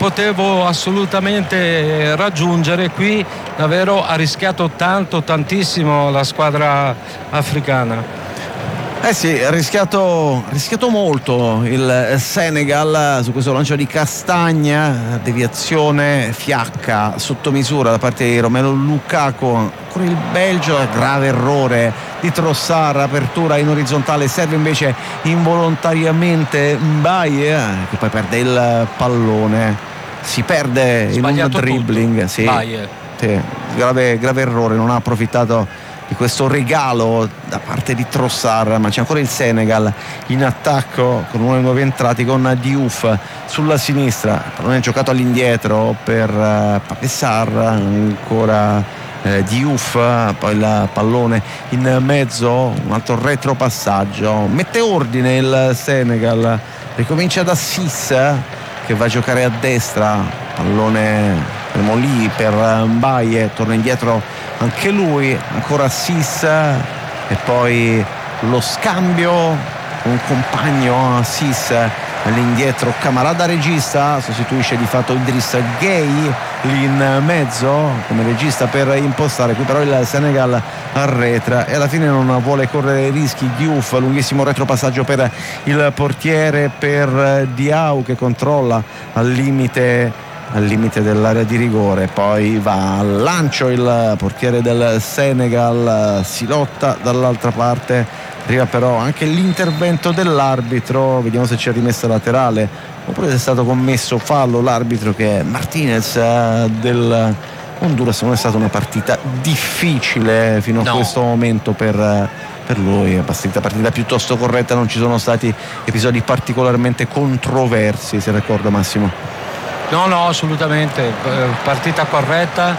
potevo assolutamente raggiungere. Qui davvero ha rischiato tantissimo la squadra africana. Sì, ha rischiato molto il Senegal su questo lancio di Castagna, deviazione fiacca sotto misura da parte di Romelu Lukaku. Ancora il Belgio, grave errore di Trossard, apertura in orizzontale, serve invece involontariamente Mbaye, che poi perde il pallone, si perde Sbagliato in un dribbling. tutto. Sì, grave errore, non ha approfittato di questo regalo da parte di Trossard, ma c'è ancora il Senegal in attacco con uno dei nuovi entrati, con Diouf sulla sinistra, il pallone è giocato all'indietro per Pape Sarr, ancora Diouf, poi il pallone in mezzo, un altro retropassaggio, mette ordine il Senegal, ricomincia da Assis che va a giocare a destra, pallone lì per Mbaye, torna indietro anche lui, ancora Assis e poi lo scambio con un compagno. Assis all'indietro, Camarada regista, sostituisce di fatto Idriss Gueye lì in mezzo come regista per impostare. Qui però il Senegal arretra e alla fine non vuole correre rischi. Diouf, lunghissimo retropassaggio per il portiere, per Diaw che controlla al limite dell'area di rigore, poi va al lancio il portiere del Senegal, si lotta dall'altra parte, arriva però anche l'intervento dell'arbitro, vediamo se c'è rimessa laterale oppure se è stato commesso fallo. L'arbitro, che è Martinez del Honduras. Non è stata una partita difficile fino a questo momento per lui, è partita piuttosto corretta, non ci sono stati episodi particolarmente controversi, se ricordo Massimo. No, assolutamente, partita corretta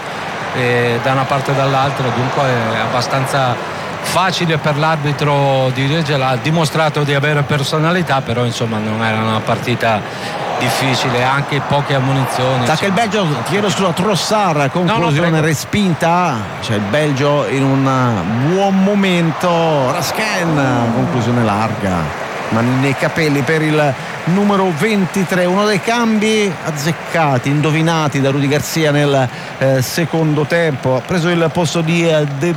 da una parte e dall'altra, dunque è abbastanza facile per l'arbitro dirigere, ha dimostrato di avere personalità, però insomma non era una partita difficile, anche poche ammonizioni. Attacca il Belgio, chiedo sulla Trossard, conclusione respinta, c'è il Belgio in un buon momento, Raskin, conclusione larga, mani nei capelli per il numero 23, uno dei cambi azzeccati, indovinati da Rudy Garcia nel secondo tempo, ha preso il posto di De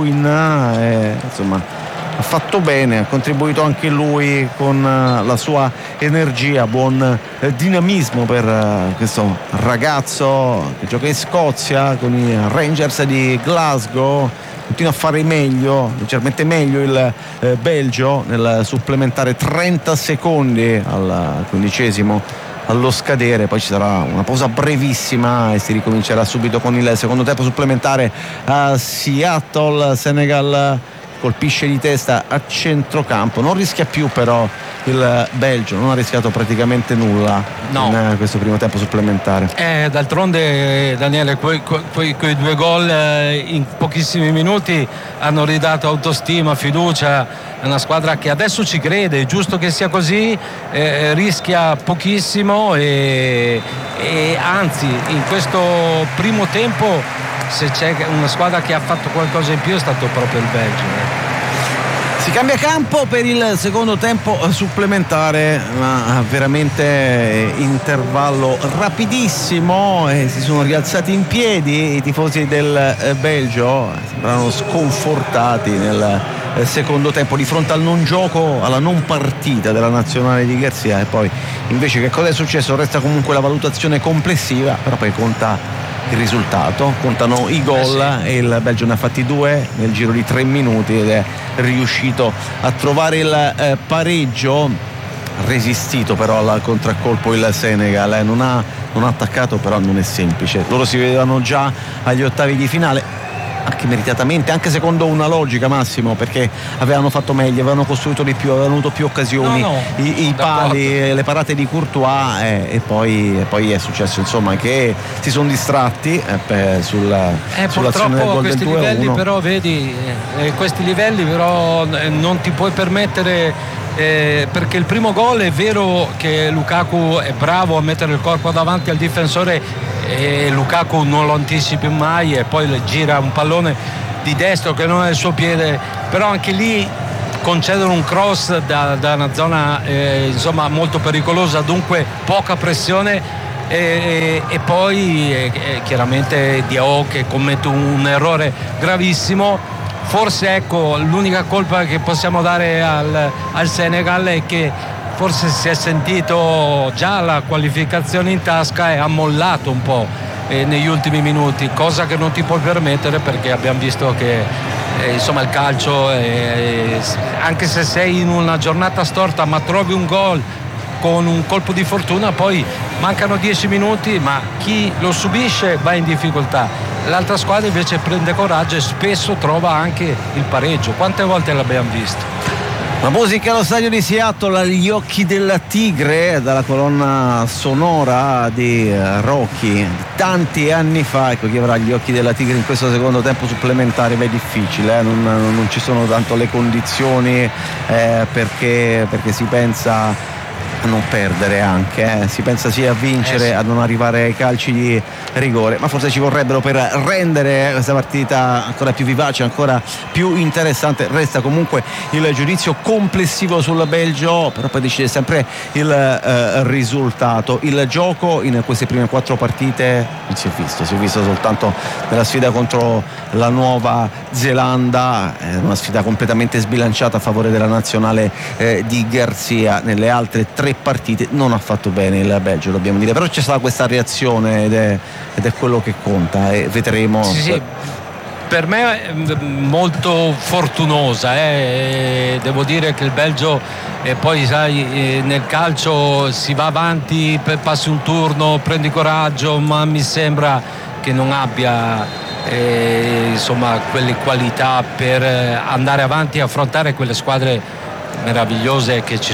Bruyne, insomma ha fatto bene, ha contribuito anche lui con la sua energia, buon dinamismo per questo ragazzo che gioca in Scozia con i Rangers di Glasgow. Continua a fare meglio, leggermente meglio il Belgio nel supplementare, 30 secondi al 15° allo scadere, poi ci sarà una pausa brevissima e si ricomincerà subito con il secondo tempo supplementare a Seattle. Senegal colpisce di testa a centrocampo, non rischia più però il Belgio, non ha rischiato praticamente nulla in questo primo tempo supplementare. D'altronde Daniele, quei due gol in pochissimi minuti hanno ridato autostima, fiducia, è una squadra che adesso ci crede, è giusto che sia così, rischia pochissimo e anzi in questo primo tempo, se c'è una squadra che ha fatto qualcosa in più, è stato proprio il Belgio. Si cambia campo per il secondo tempo supplementare, ma veramente intervallo rapidissimo, e si sono rialzati in piedi i tifosi del Belgio, sembrano sconfortati nel secondo tempo di fronte al non gioco, alla non partita della nazionale di Garcia. E poi invece che cosa è successo? Resta comunque la valutazione complessiva, però poi conta il risultato, contano i gol, e il Belgio ne ha fatti 2 nel giro di 3 minuti ed è riuscito a trovare il pareggio. Resistito però al contraccolpo il Senegal, non ha attaccato, però non è semplice, loro si vedevano già agli ottavi di finale, anche meritatamente, anche secondo una logica, Massimo, perché avevano fatto meglio, avevano costruito di più, avevano avuto più occasioni, i pali, le parate di Courtois, e poi è successo insomma che si sono distratti sull'azione del gol del 2-1. Livelli però vedi, questi livelli però non ti puoi permettere, perché il primo gol è vero che Lukaku è bravo a mettere il corpo davanti al difensore e Lukaku non lo anticipi mai, e poi le gira un pallone di destro che non è il suo piede, però anche lì concedono un cross da una zona insomma molto pericolosa, dunque poca pressione, e poi chiaramente Diao che commette un errore gravissimo. Forse ecco l'unica colpa che possiamo dare al Senegal è che forse si è sentito già la qualificazione in tasca e ha mollato un po' negli ultimi minuti, cosa che non ti puoi permettere, perché abbiamo visto che insomma il calcio anche se sei in una giornata storta ma trovi un gol con un colpo di fortuna, poi mancano 10 minuti, ma chi lo subisce va in difficoltà. L'altra squadra invece prende coraggio e spesso trova anche il pareggio. Quante volte l'abbiamo visto? La musica allo stadio di Seattle, Gli occhi della tigre, dalla colonna sonora di Rocky tanti anni fa. Ecco, chi avrà gli occhi della tigre in questo secondo tempo supplementare? Beh, è difficile, non ci sono tanto le condizioni, perché si pensa a non perdere anche, si pensa sia a vincere, sì, a non arrivare ai calci di rigore, ma forse ci vorrebbero per rendere questa partita ancora più vivace, ancora più interessante. Resta comunque il giudizio complessivo sul Belgio, però poi decide sempre il risultato. Il gioco in queste prime 4 partite non si è visto soltanto nella sfida contro la Nuova Zelanda, una sfida completamente sbilanciata a favore della nazionale di Garcia. Nelle altre 3 partite non ha fatto bene il Belgio, dobbiamo dire, però c'è stata questa reazione ed è quello che conta, e vedremo. Sì. Per me è molto fortunosa, devo dire che il Belgio, poi sai, nel calcio si va avanti, passi un turno, prendi coraggio, ma mi sembra che non abbia insomma quelle qualità per andare avanti e affrontare quelle squadre meravigliose che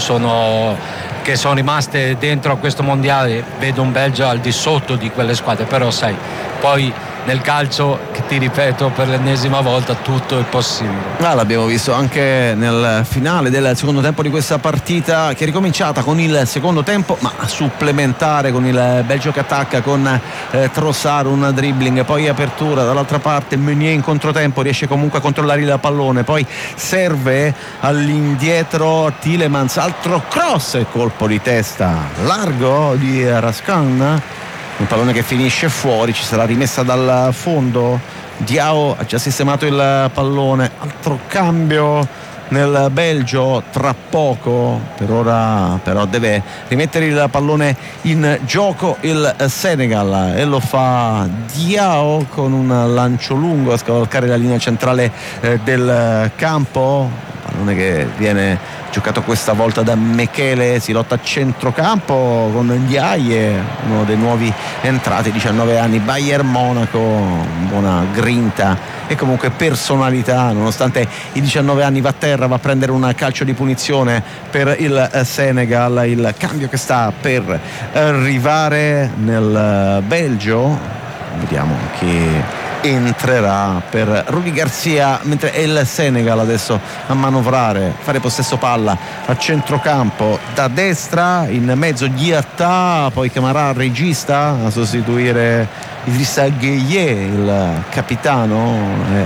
sono rimaste dentro a questo mondiale. Vedo un Belgio al di sotto di quelle squadre, però sai, poi nel calcio, che ti ripeto per l'ennesima volta, tutto è possibile. L'abbiamo visto anche nel finale del secondo tempo di questa partita, che è ricominciata con il secondo tempo ma supplementare, con il Belgio che attacca con Trossard, un dribbling, poi apertura dall'altra parte, Meunier in controtempo riesce comunque a controllare il pallone, poi serve all'indietro Tielemans, altro cross e colpo di testa largo di Rascan, un pallone che finisce fuori. Ci sarà rimessa dal fondo. Diao ha già sistemato il pallone, altro cambio nel Belgio tra poco. Per ora però deve rimettere il pallone in gioco il Senegal, e lo fa Diao con un lancio lungo a scavalcare la linea centrale del campo. Pallone che viene giocato questa volta da Mechele, si lotta a centrocampo con Ndiaye, uno dei nuovi entrati, 19 anni, Bayern Monaco, buona grinta e comunque personalità, nonostante i 19 anni va a terra, va a prendere un calcio di punizione per il Senegal. Il cambio che sta per arrivare nel Belgio, vediamo che entrerà per Rudi Garcia, mentre è il Senegal adesso a manovrare, fare possesso palla a centrocampo da destra, in mezzo Diatta, poi Camara regista a sostituire Idrissa Gueye, il capitano è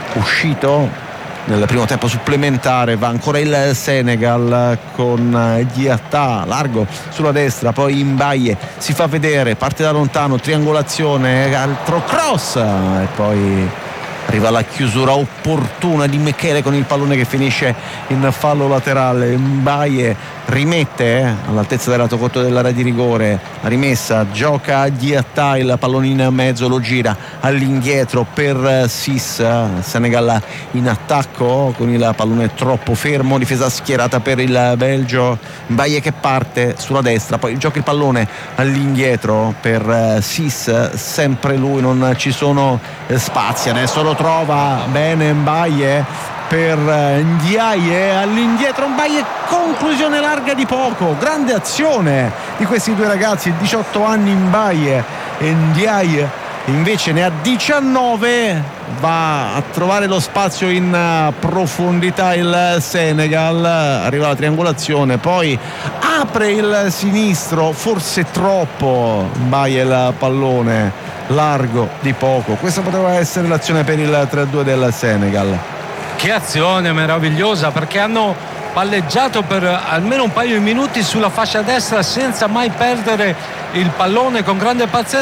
uscito nel primo tempo supplementare. Va ancora il Senegal con Diatta largo sulla destra, poi Mbaye si fa vedere, parte da lontano, triangolazione, altro cross e poi arriva la chiusura opportuna di Mechele con il pallone che finisce in fallo laterale. Mbaye rimette all'altezza del lato corto dell'area di rigore, la rimessa, gioca Diatta, il pallone in mezzo, lo gira all'indietro per Sis. Senegal in attacco con il pallone troppo fermo, difesa schierata per il Belgio. Mbaye che parte sulla destra, poi gioca il pallone all'indietro per Sis, sempre lui, non ci sono spazi, adesso lo trova bene Mbaye per Ndiaye, all'indietro Mbaye, conclusione larga di poco. Grande azione di questi due ragazzi, 18 anni Mbaye e Ndiaye invece ne ha 19. Va a trovare lo spazio in profondità il Senegal, arriva la triangolazione, poi apre il sinistro, forse troppo Mbaye, il pallone largo di poco. Questa poteva essere l'azione per il 3-2 del Senegal. Che azione meravigliosa, perché hanno palleggiato per almeno un paio di minuti sulla fascia destra senza mai perdere il pallone, con grande pazienza.